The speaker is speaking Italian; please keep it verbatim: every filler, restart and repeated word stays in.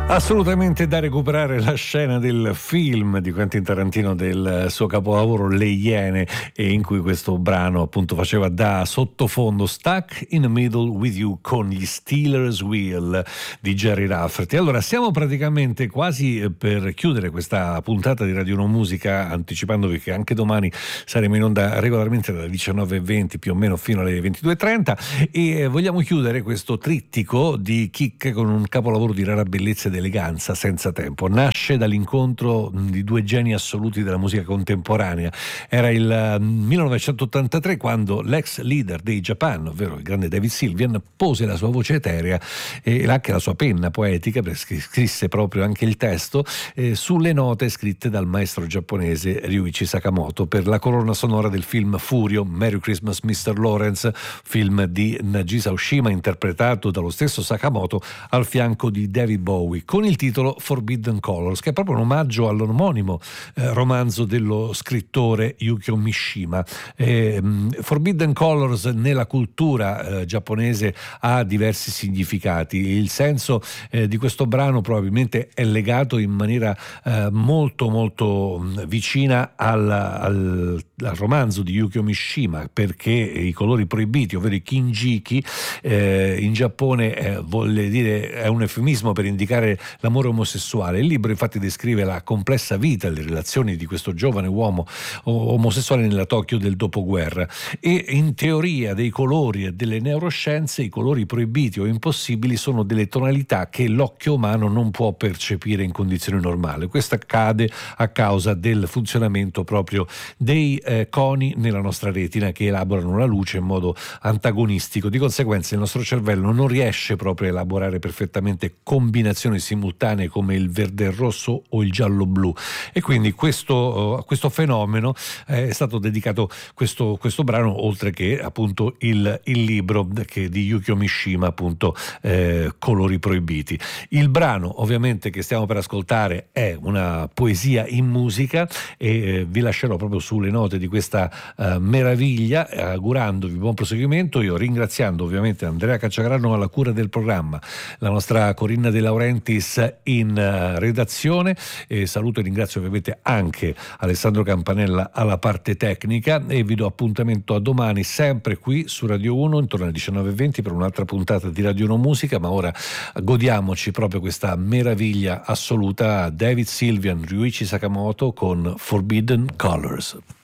Assolutamente da recuperare la scena del film di Quentin Tarantino, del suo capolavoro Le Iene, e in cui questo brano appunto faceva da sottofondo Stuck in the Middle with You con gli Steelers Wheel di Gerry Rafferty. Allora, siamo praticamente quasi per chiudere questa puntata di Radio uno Musica, anticipandovi che anche domani saremo in onda regolarmente dalle diciannove e venti più o meno fino alle ventidue e trenta, e vogliamo chiudere questo trittico di chicche con un capolavoro di rara bellezza ed eleganza, Senza tempo. Nasce dall'incontro di due geni assoluti della musica contemporanea. Era il millenovecentottantatré quando l'ex leader dei Japan, ovvero il grande David Sylvian, pose la sua voce eterea e anche la sua penna poetica, perché scrisse proprio anche il testo, eh, sulle note scritte dal maestro giapponese Ryuichi Sakamoto per la colonna sonora del film Furio, Merry Christmas mister Lawrence, film di Nagisa Oshima interpretato dallo stesso Sakamoto al fianco di David Bowie, con il titolo Forbidden Colors, che è proprio un omaggio all'omonimo eh, romanzo dello scrittore Yukio Mishima. Eh, Forbidden Colors nella cultura eh, giapponese ha diversi significati. Il senso eh, di questo brano probabilmente è legato in maniera eh, molto molto vicina al, al, al romanzo di Yukio Mishima, perché i colori proibiti, ovvero i kinjiki, eh, in Giappone eh, vuol dire, è un eufemismo per indicare l'amore omosessuale. Il libro infatti descrive la complessa vita e le relazioni di questo giovane uomo omosessuale nella Tokyo del dopoguerra, e in teoria dei colori e delle neuroscienze i colori proibiti o impossibili sono delle tonalità che l'occhio umano non può percepire in condizioni normali. Questo accade a causa del funzionamento proprio dei eh, coni nella nostra retina, che elaborano la luce in modo antagonistico. Di conseguenza il nostro cervello non riesce proprio a elaborare perfettamente combinazioni simultanee come il verde e rosso o il giallo blu, e quindi questo, a questo fenomeno è stato dedicato questo, questo brano, oltre che appunto il, il libro che di Yukio Mishima, appunto eh, Colori proibiti. Il brano ovviamente che stiamo per ascoltare è una poesia in musica, e eh, vi lascerò proprio sulle note di questa eh, meraviglia, augurandovi buon proseguimento, io ringraziando ovviamente Andrea Cacciagrano alla cura del programma, la nostra Corinna De Laurentiis in uh, redazione, e saluto e ringrazio ovviamente anche Alessandro Campanella alla parte tecnica, e vi do appuntamento a domani sempre qui su Radio uno intorno alle diciannove e venti per un'altra puntata di Radio uno Musica. Ma ora godiamoci proprio questa meraviglia assoluta, David Sylvian, Ryuichi Sakamoto con Forbidden Colors.